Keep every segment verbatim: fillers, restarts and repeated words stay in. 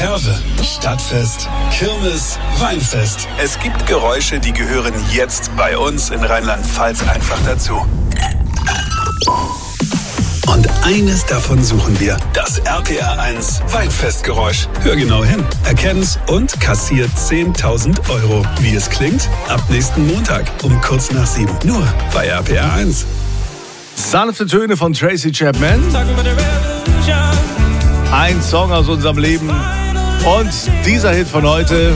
Kerwe, Stadtfest, Kirmes, Weinfest. Es gibt Geräusche, die gehören jetzt bei uns in Rheinland-Pfalz einfach dazu. Und eines davon suchen wir, das R P R eins Weinfestgeräusch. Hör genau hin, erkenn's und kassier zehntausend Euro. Wie es klingt? Ab nächsten Montag um kurz nach sieben. Nur bei R P R eins. Sanfte Töne von Tracy Chapman. Ein Song aus unserem Leben. Und dieser Hit von heute.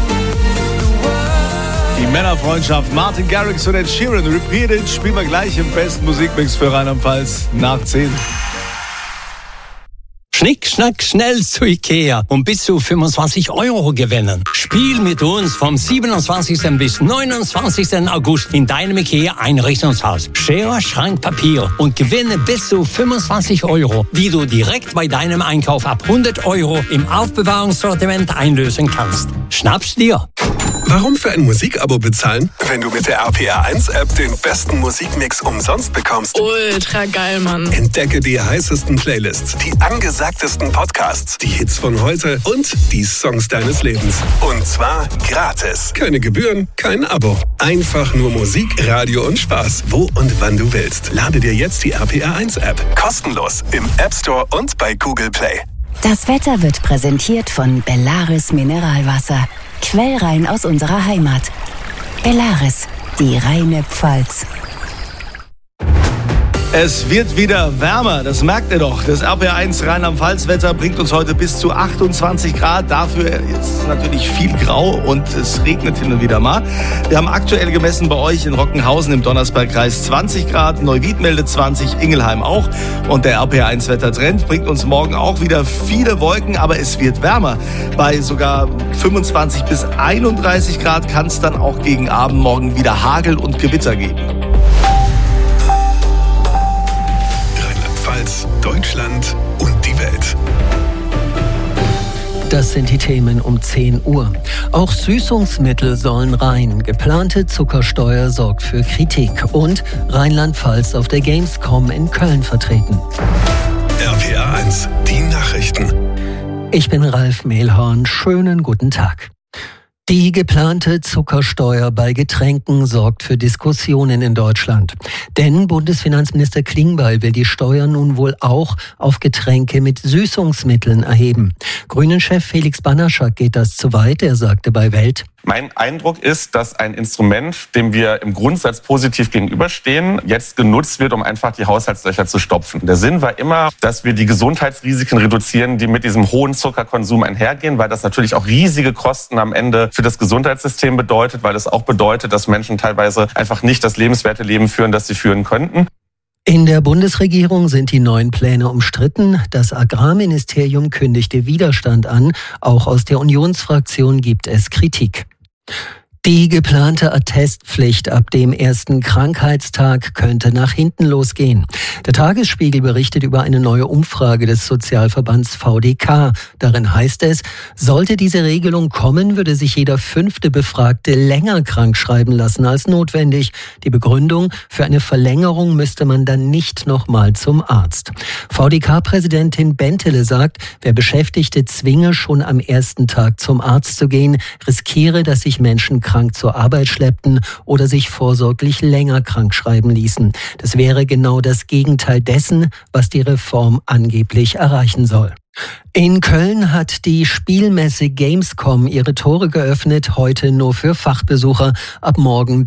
Die Männerfreundschaft Martin Garrix und Ed Sheeran. Repeated spielen wir gleich im besten Musikmix für Rheinland-Pfalz nach zehn. Schnick, schnack, schnell zu Ikea und bis zu fünfundzwanzig Euro gewinnen. Spiel mit uns vom siebenundzwanzigsten bis neunundzwanzigsten August in deinem Ikea Einrichtungshaus. Schere, Schrank, Papier und gewinne bis zu fünfundzwanzig Euro, die du direkt bei deinem Einkauf ab hundert Euro im Aufbewahrungssortiment einlösen kannst. Schnapp's dir! Warum für ein Musikabo bezahlen, wenn du mit der R P R eins App den besten Musikmix umsonst bekommst? Ultra geil, Mann. Entdecke die heißesten Playlists, die angesagtesten Podcasts, die Hits von heute und die Songs deines Lebens. Und zwar gratis. Keine Gebühren, kein Abo. Einfach nur Musik, Radio und Spaß. Wo und wann du willst. Lade dir jetzt die R P R eins App. Kostenlos im App Store und bei Google Play. Das Wetter wird präsentiert von Bellaris Mineralwasser. Quellrein aus unserer Heimat. Bellaris, die reine Pfalz. Es wird wieder wärmer, das merkt ihr doch. Das R P R eins Rheinland-Pfalz-Wetter bringt uns heute bis zu achtundzwanzig Grad. Dafür ist natürlich viel grau und es regnet hin und wieder mal. Wir haben aktuell gemessen bei euch in Rockenhausen im Donnersbergkreis zwanzig Grad, Neuwied meldet zwanzig, Ingelheim auch. Und der R P R eins Wettertrend bringt uns morgen auch wieder viele Wolken, aber es wird wärmer. Bei sogar fünfundzwanzig bis einunddreißig Grad kann es dann auch gegen Abend morgen wieder Hagel und Gewitter geben. Deutschland und die Welt. Das sind die Themen um zehn Uhr. Auch Süßungsmittel sollen rein. Geplante Zuckersteuer sorgt für Kritik. Und Rheinland-Pfalz auf der Gamescom in Köln vertreten. R P R eins, die Nachrichten. Ich bin Ralf Mehlhorn. Schönen guten Tag. Die geplante Zuckersteuer bei Getränken sorgt für Diskussionen in Deutschland. Denn Bundesfinanzminister Klingbeil will die Steuer nun wohl auch auf Getränke mit Süßungsmitteln erheben. Grünen-Chef Felix Banaschak geht das zu weit. Er sagte bei Welt: Mein Eindruck ist, dass ein Instrument, dem wir im Grundsatz positiv gegenüberstehen, jetzt genutzt wird, um einfach die Haushaltslöcher zu stopfen. Der Sinn war immer, dass wir die Gesundheitsrisiken reduzieren, die mit diesem hohen Zuckerkonsum einhergehen, weil das natürlich auch riesige Kosten am Ende für das Gesundheitssystem bedeutet, weil es auch bedeutet, dass Menschen teilweise einfach nicht das lebenswerte Leben führen, das sie führen könnten. In der Bundesregierung sind die neuen Pläne umstritten. Das Agrarministerium kündigte Widerstand an. Auch aus der Unionsfraktion gibt es Kritik. Die geplante Attestpflicht ab dem ersten Krankheitstag könnte nach hinten losgehen. Der Tagesspiegel berichtet über eine neue Umfrage des Sozialverbands V D K. Darin heißt es, sollte diese Regelung kommen, würde sich jeder fünfte Befragte länger krank schreiben lassen als notwendig. Die Begründung: für eine Verlängerung müsste man dann nicht nochmal zum Arzt. V D K-Präsidentin Bentele sagt, wer Beschäftigte zwinge, schon am ersten Tag zum Arzt zu gehen, riskiere, dass sich Menschen krank zur Arbeit schleppten oder sich vorsorglich länger krank schreiben ließen. Das wäre genau das Gegenteil dessen, was die Reform angeblich erreichen soll. In Köln hat die Spielmesse Gamescom ihre Tore geöffnet, heute nur für Fachbesucher. Ab morgen